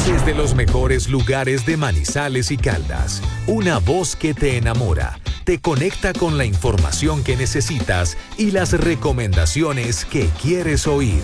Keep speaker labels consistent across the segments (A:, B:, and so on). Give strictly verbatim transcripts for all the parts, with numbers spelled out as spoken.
A: Desde los mejores lugares de Manizales y Caldas, una voz que te enamora, te conecta con la información que necesitas y las recomendaciones que quieres oír.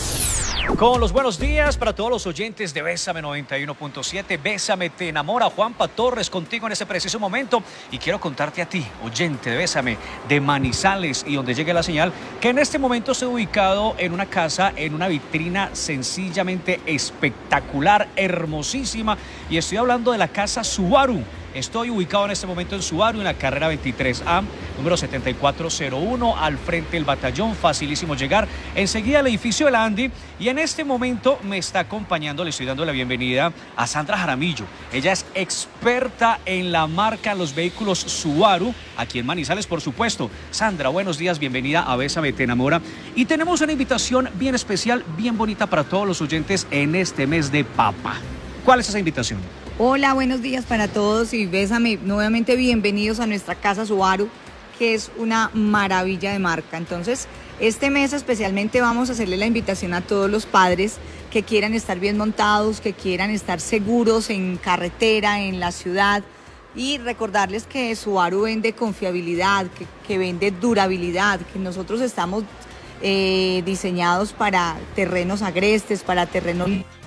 B: Con los buenos días para todos los oyentes de Bésame noventa y uno punto siete, Bésame te enamora, Juanpa Torres contigo en ese preciso momento, y quiero contarte a ti, oyente de Bésame, de Manizales y donde llegue la señal, que en este momento estoy ubicado en una casa, en una vitrina sencillamente espectacular, hermosísima, y estoy hablando de la casa Subaru. Estoy ubicado en este momento en Subaru, en la carrera veintitrés A, número setenta y cuatro cero uno, al frente del batallón, facilísimo llegar. Enseguida el edificio de la Andy, y en este momento me está acompañando, le estoy dando la bienvenida a Sandra Jaramillo. Ella es experta en la marca, los vehículos Subaru, aquí en Manizales, por supuesto. Sandra, buenos días, bienvenida a Bésame te enamora. Y tenemos una invitación bien especial, bien bonita para todos los oyentes en este mes de Papa. ¿Cuál es esa invitación?
C: Hola, buenos días para todos y Bésame, nuevamente bienvenidos a nuestra casa Subaru, que es una maravilla de marca. Entonces, este mes especialmente vamos a hacerle la invitación a todos los padres que quieran estar bien montados, que quieran estar seguros en carretera, en la ciudad, y recordarles que Subaru vende confiabilidad, que, que vende durabilidad, que nosotros estamos eh, diseñados para terrenos agrestes, para terrenos...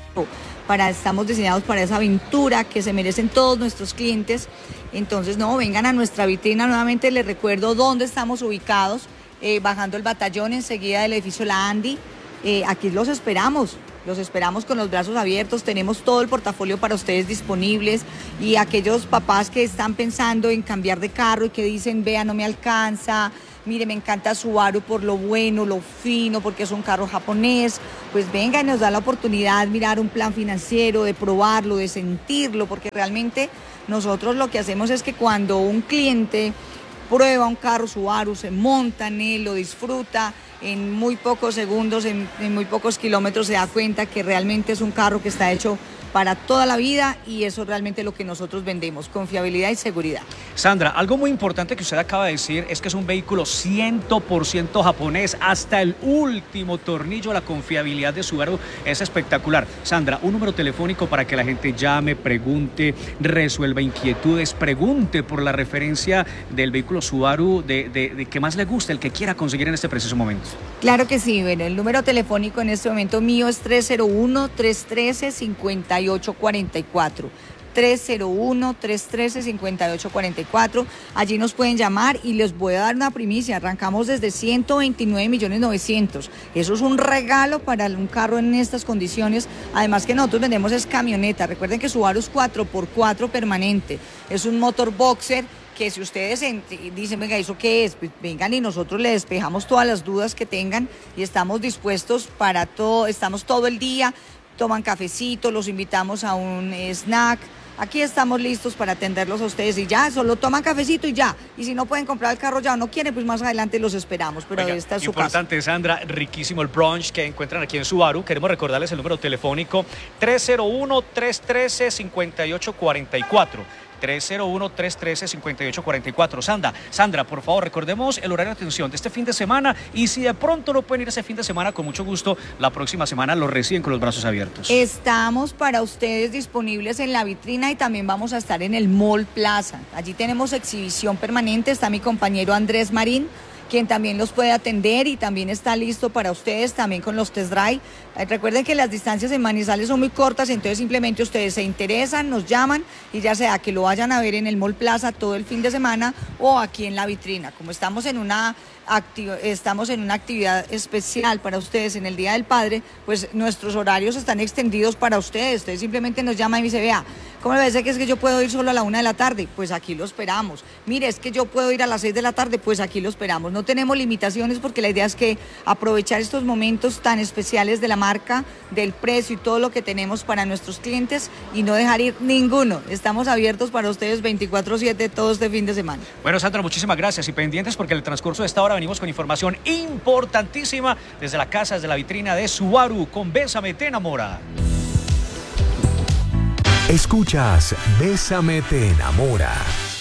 C: Para, estamos diseñados para esa aventura que se merecen todos nuestros clientes. Entonces, no, vengan a nuestra vitrina. Nuevamente les recuerdo dónde estamos ubicados, eh, bajando el batallón enseguida del edificio La Andy. Eh, aquí los esperamos, los esperamos con los brazos abiertos. Tenemos todo el portafolio para ustedes disponibles, y aquellos papás que están pensando en cambiar de carro y que dicen, vea, no me alcanza, mire, me encanta Subaru por lo bueno, lo fino, porque es un carro japonés, pues venga y nos da la oportunidad de mirar un plan financiero, de probarlo, de sentirlo, porque realmente nosotros lo que hacemos es que cuando un cliente prueba un carro Subaru, se monta en él, lo disfruta, en muy pocos segundos, en, en muy pocos kilómetros se da cuenta que realmente es un carro que está hecho para toda la vida, y eso es realmente lo que nosotros vendemos, confiabilidad y seguridad.
B: Sandra, algo muy importante que usted acaba de decir es que es un vehículo cien por ciento japonés, hasta el último tornillo. La confiabilidad de Subaru es espectacular. Sandra, un número telefónico para que la gente llame, pregunte, resuelva inquietudes, pregunte por la referencia del vehículo Subaru de, de, de que más le gusta, el que quiera conseguir en este preciso momento.
C: Claro que sí, bueno, el número telefónico en este momento mío es tres cero uno, tres uno tres, cinco ocho cuatro cuatro. tres cero uno, tres uno tres, cinco ocho cuatro cuatro. Allí nos pueden llamar y les voy a dar una primicia. Arrancamos desde ciento veintinueve millones novecientos. Eso es un regalo para un carro en estas condiciones. Además que nosotros vendemos es camioneta. Recuerden que Subaru es cuatro por cuatro permanente. Es un motor boxer que si ustedes dicen, venga, ¿eso qué es? Pues vengan y nosotros les despejamos todas las dudas que tengan, y estamos dispuestos para todo, estamos todo el día. Toman cafecito, los invitamos a un snack. Aquí estamos listos para atenderlos a ustedes, y ya, solo toman cafecito y ya. Y si no pueden comprar el carro ya o no quieren, pues más adelante los esperamos, pero
B: Oiga,
C: esta es su
B: importante,
C: casa.
B: Sandra, riquísimo el brunch que encuentran aquí en Subaru. Queremos recordarles el número telefónico tres cero uno, tres uno tres, cinco ocho cuatro cuatro. tres cero uno, tres uno tres, cinco ocho cuatro cuatro. Sandra, Sandra, por favor, recordemos el horario de atención de este fin de semana, y si de pronto no pueden ir ese fin de semana, con mucho gusto, la próxima semana los reciben con los brazos abiertos.
C: Estamos para ustedes disponibles en la vitrina, y también vamos a estar en el Mall Plaza. Allí tenemos exhibición permanente, está mi compañero Andrés Marín, quien también los puede atender, y también está listo para ustedes también con los test drive. Eh, recuerden que las distancias en Manizales son muy cortas, entonces simplemente ustedes se interesan, nos llaman, y ya sea que lo vayan a ver en el Mall Plaza todo el fin de semana o aquí en la vitrina. Como estamos en una acti- estamos en una actividad especial para ustedes en el Día del Padre, pues nuestros horarios están extendidos para ustedes. Ustedes simplemente nos llaman y me dicen, vea, ¿cómo le parece que es que yo puedo ir solo a la una de la tarde? Pues aquí lo esperamos. Mire, es que yo puedo ir a las seis de la tarde, pues aquí lo esperamos. No tenemos limitaciones, porque la idea es que aprovechar estos momentos tan especiales de la marca, del precio y todo lo que tenemos para nuestros clientes, y no dejar ir ninguno. Estamos abiertos para ustedes veinticuatro siete todo este fin de semana.
B: Bueno, Sandra, muchísimas gracias, y pendientes, porque en el transcurso de esta hora venimos con información importantísima desde la casa, desde la vitrina de Subaru, con Bésame te enamora.
A: Escuchas Bésame te enamora.